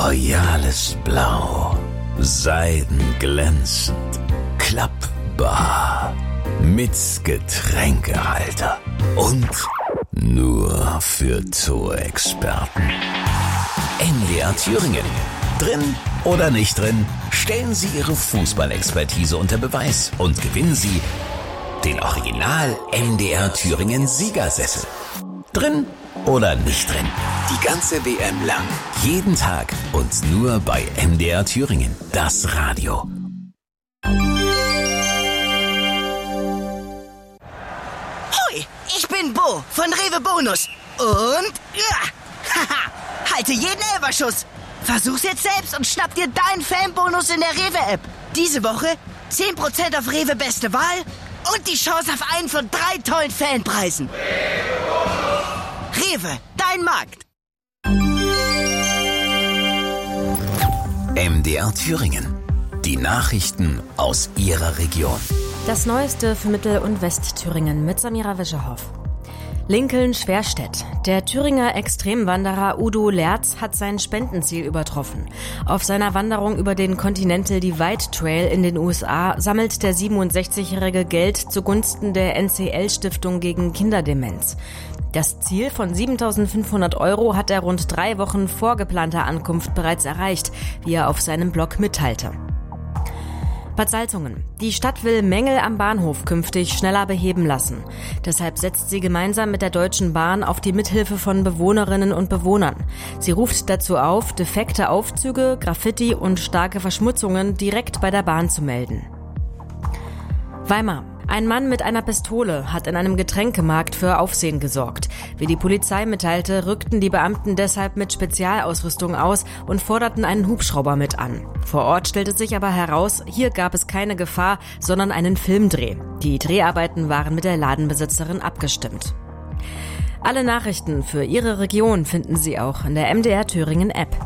royales Blau, seidenglänzend, klappbar, mit Getränkehalter und nur für Zoo-Experten. MDR Thüringen. Drin oder nicht drin, stellen Sie Ihre Fußballexpertise unter Beweis und gewinnen Sie den Original MDR Thüringen Siegersessel. Drin oder nicht drin, die ganze WM lang, jeden Tag und nur bei MDR Thüringen, das Radio. Hoi, ich bin Bo von Rewe Bonus und halte jeden Elferschuss. Versuch's jetzt selbst und schnapp dir deinen Fanbonus in der Rewe-App. Diese Woche 10% auf Rewe Beste Wahl und die Chance auf einen von 3 tollen Fanpreisen. Rewe, dein Markt. MDR Thüringen. Die Nachrichten aus Ihrer Region. Das Neueste für Mittel- und Westthüringen mit Samira Wischerhoff. Lincoln-Schwerstedt. Der Thüringer Extremwanderer Udo Lerz hat sein Spendenziel übertroffen. Auf seiner Wanderung über den Continental Divide Trail in den USA sammelt der 67-Jährige Geld zugunsten der NCL-Stiftung gegen Kinderdemenz. Das Ziel von 7.500 € hat er rund 3 Wochen vor geplanter Ankunft bereits erreicht, wie er auf seinem Blog mitteilte. Bad Salzungen. Die Stadt will Mängel am Bahnhof künftig schneller beheben lassen. Deshalb setzt sie gemeinsam mit der Deutschen Bahn auf die Mithilfe von Bewohnerinnen und Bewohnern. Sie ruft dazu auf, defekte Aufzüge, Graffiti und starke Verschmutzungen direkt bei der Bahn zu melden. Weimar. Ein Mann mit einer Pistole hat in einem Getränkemarkt für Aufsehen gesorgt. Wie die Polizei mitteilte, rückten die Beamten deshalb mit Spezialausrüstung aus und forderten einen Hubschrauber mit an. Vor Ort stellte sich aber heraus, hier gab es keine Gefahr, sondern einen Filmdreh. Die Dreharbeiten waren mit der Ladenbesitzerin abgestimmt. Alle Nachrichten für Ihre Region finden Sie auch in der MDR Thüringen App.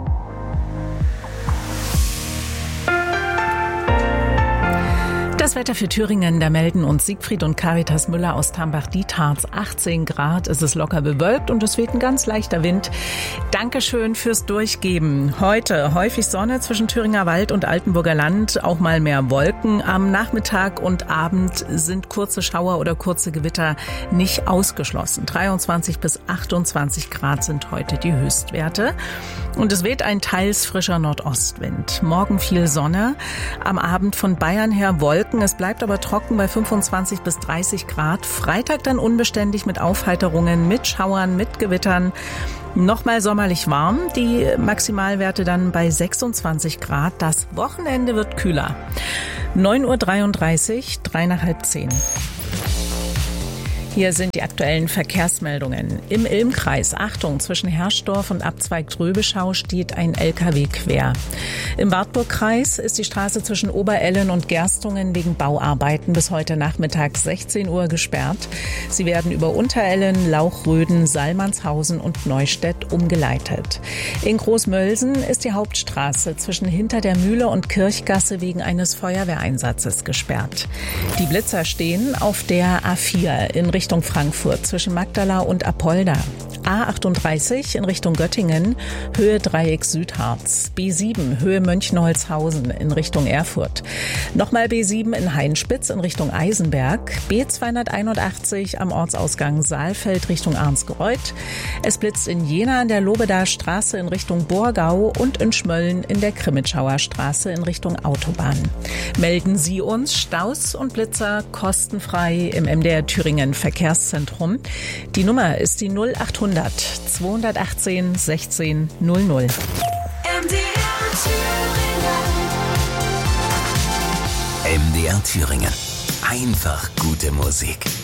Das Wetter für Thüringen, da melden uns Siegfried und Caritas Müller aus Tambach-Dietharz. 18 Grad, es ist locker bewölkt und es weht ein ganz leichter Wind. Dankeschön fürs Durchgeben. Heute häufig Sonne zwischen Thüringer Wald und Altenburger Land, auch mal mehr Wolken. Am Nachmittag und Abend sind kurze Schauer oder kurze Gewitter nicht ausgeschlossen. 23 bis 28 Grad sind heute die Höchstwerte. Und es weht ein teils frischer Nordostwind. Morgen viel Sonne, am Abend von Bayern her Wolken. Es bleibt aber trocken bei 25 bis 30 Grad. Freitag dann unbeständig mit Aufheiterungen, mit Schauern, mit Gewittern. Nochmal sommerlich warm, die Maximalwerte dann bei 26 Grad. Das Wochenende wird kühler. 9.33 Uhr, 3 nach halb 10. Hier sind die aktuellen Verkehrsmeldungen. Im Ilmkreis, Achtung, zwischen Herschdorf und Abzweig Tröbeschau steht ein LKW quer. Im Wartburgkreis ist die Straße zwischen Oberellen und Gerstungen wegen Bauarbeiten bis heute Nachmittag 16 Uhr gesperrt. Sie werden über Unterellen, Lauchröden, Salmannshausen und Neustädt umgeleitet. In Großmölsen ist die Hauptstraße zwischen Hinter der Mühle und Kirchgasse wegen eines Feuerwehreinsatzes gesperrt. Die Blitzer stehen auf der A4 in Richtung Frankfurt zwischen Magdala und Apolda. A38 in Richtung Göttingen, Höhe Dreieck Südharz. B7 Höhe Mönchneholzhausen in Richtung Erfurt. Nochmal B7 in Hainspitz in Richtung Eisenberg. B281 am Ortsausgang Saalfeld Richtung Arnsgreuth. Es blitzt in Jena an der Lobedaer Straße in Richtung Borgau und in Schmölln in der Krimitschauer Straße in Richtung Autobahn. Melden Sie uns Staus und Blitzer kostenfrei im MDR Thüringen Verkehrszentrum. Die Nummer ist die 0800 218 16 00. MDR Thüringen. Einfach gute Musik.